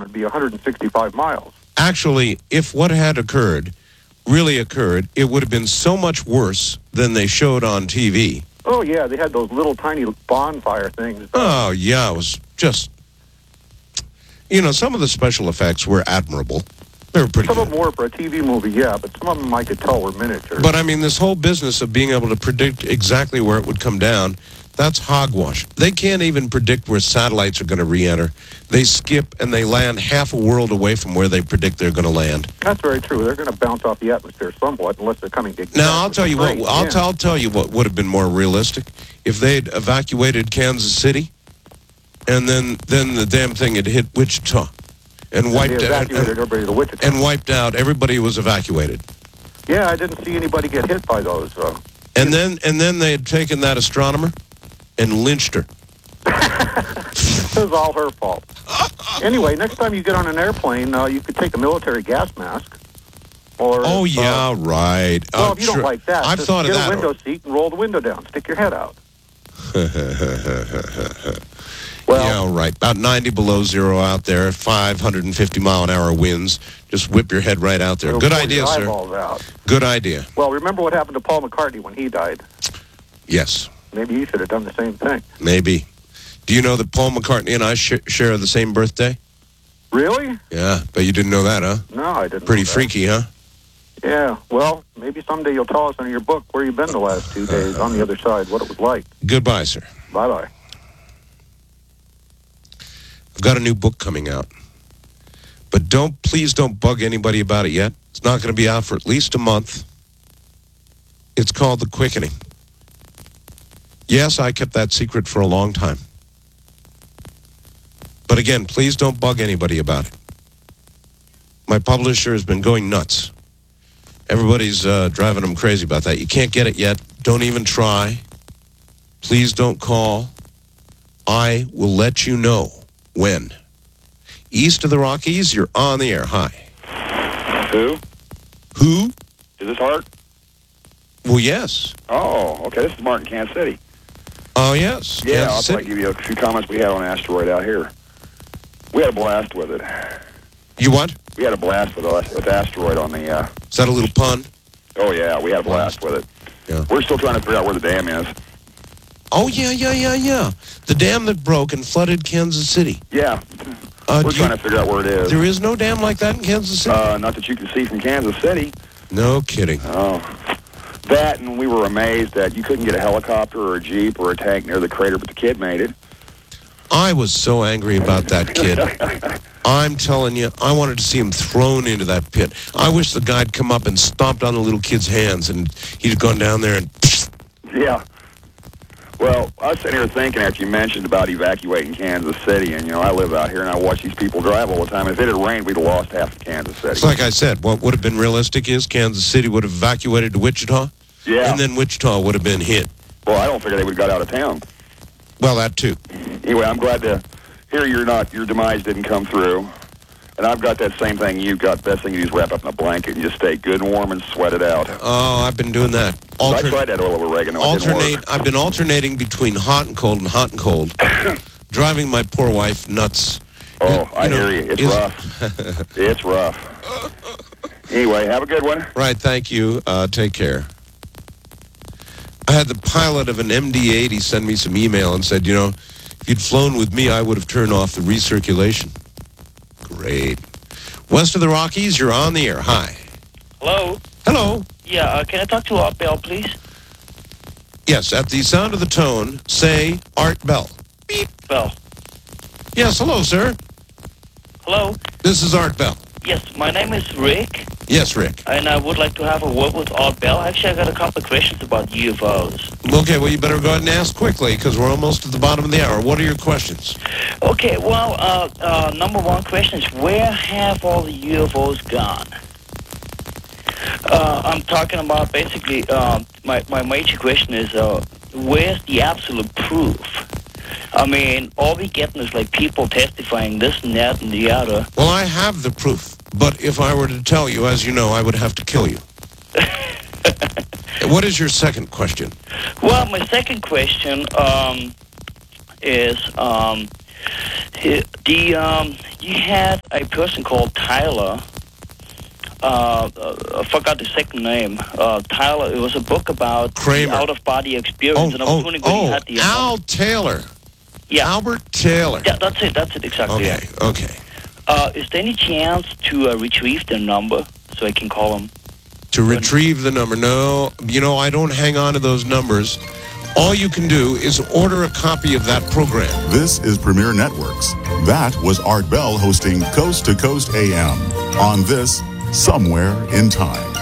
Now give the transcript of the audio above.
it'd be 165 miles. Actually, if what had occurred really occurred, it would have been so much worse than they showed on TV. Oh, yeah, they had those little tiny bonfire things. Oh, yeah, it was just... some of the special effects were admirable. They were pretty Some good. of them were for a TV movie, yeah, but some of them I could tell were miniature. But, I mean, this whole business of being able to predict exactly where it would come down, that's hogwash. They can't even predict where satellites are going to re-enter. They skip and they land half a world away from where they predict they're going to land. That's very true. They're going to bounce off the atmosphere somewhat, unless they're coming to... Now, I'll tell you what. I'll tell you what would have been more realistic. If they'd evacuated Kansas City, and then the damn thing had hit Wichita, and wiped everybody to Wichita. And wiped out. Everybody was evacuated. Yeah, I didn't see anybody get hit by those. And then they had taken that astronomer and lynched her. It was all her fault. Anyway, next time you get on an airplane, you could take a military gas mask. Or right. Well, if you don't like that, I've thought of that. Get a window seat and roll the window down. Stick your head out. Well, yeah, right. About 90 below zero out there, 550-mile-an-hour winds. Just whip your head right out there. Good idea, sir. Out. Good idea. Well, remember what happened to Paul McCartney when he died? Yes. Maybe you should have done the same thing. Maybe. Do you know that Paul McCartney and I share the same birthday? Really? Yeah, but you didn't know that, huh? No, I didn't. Pretty freaky, huh? Yeah, well, maybe someday you'll tell us in your book where you've been the last 2 days on the other side, what it was like. Goodbye, sir. Bye-bye. I've got a new book coming out. But please don't bug anybody about it yet. It's not going to be out for at least a month. It's called The Quickening. Yes, I kept that secret for a long time. But again, please don't bug anybody about it. My publisher has been going nuts. Everybody's driving them crazy about that. You can't get it yet. Don't even try. Please don't call. I will let you know when. East of the Rockies, you're on the air. Hi. Who? Who? Is this Art? Well, yes. Oh, okay. This is Martin, Kansas City. Oh, yes. Yeah, Kansas I'll give you a few comments we had on Asteroid out here. We had a blast with it. You what? We had a blast with Asteroid on the... Is that a little pun? Oh, yeah, we had a blast with it. Yeah. We're still trying to figure out where the dam is. Oh, yeah. The dam that broke and flooded Kansas City. Yeah. We're trying to figure out where it is. There is no dam like that in Kansas City? Not that you can see from Kansas City. No kidding. Oh. That, and we were amazed that you couldn't get a helicopter or a Jeep or a tank near the crater, but the kid made it. I was so angry about that kid. I'm telling you, I wanted to see him thrown into that pit. I wish the guy'd come up and stomped on the little kid's hands, and he'd gone down there and... Yeah. Well, I was sitting here thinking after you mentioned about evacuating Kansas City, and, I live out here, and I watch these people drive all the time. If it had rained, we'd have lost half of Kansas City. It's like I said, what would have been realistic is Kansas City would have evacuated to Wichita. Yeah. And then Wichita would have been hit. Well, I don't figure they would have got out of town. Well, that too. Anyway, I'm glad to hear your demise didn't come through. And I've got that same thing you've got. Best thing you do is wrap up in a blanket and just stay good and warm and sweat it out. Oh, I've been doing that. I tried that oil oregano. I've been alternating between hot and cold and hot and cold, driving my poor wife nuts. Oh, I hear you. It's rough. It's rough. Anyway, have a good one. Right, thank you. Take care. I had the pilot of an MD-80 send me some email and said, if you'd flown with me, I would have turned off the recirculation. Great. West of the Rockies, you're on the air. Hi. Hello? Hello. Yeah, can I talk to Art Bell, please? Yes, at the sound of the tone, say Art Bell. Beep. Bell. Yes, hello, sir. Hello? This is Art Bell. Yes, my name is Rick. Yes, Rick. And I would like to have a word with Art Bell. Actually, I got a couple of questions about UFOs. Okay, well, you better go ahead and ask quickly, because we're almost at the bottom of the hour. What are your questions? Okay, well, number one question is, where have all the UFOs gone? I'm talking about basically, my major question is, where's the absolute proof? I mean, all we getting is like people testifying this and that and the other. Well, I have the proof, but if I were to tell you, as you know, I would have to kill you. What is your second question? Well, my second question is, You had a person called Tyler. I forgot the second name. Tyler. It was a book about Kramer. out-of-body experience. And I was wondering when you had the Al Taylor. Yeah. Albert Taylor. Yeah, that's it. That's it exactly. Okay. Yeah. Okay. Is there any chance to retrieve their number so I can call them? To retrieve the number. No, I don't hang on to those numbers. All you can do is order a copy of that program. This is Premier Networks. That was Art Bell hosting Coast to Coast AM on this Somewhere in Time.